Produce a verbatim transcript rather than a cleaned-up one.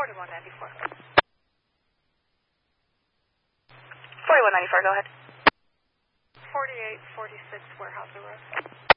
forty-one ninety-four. forty-one ninety-four, go ahead. forty-eight forty-six Warehouse Road.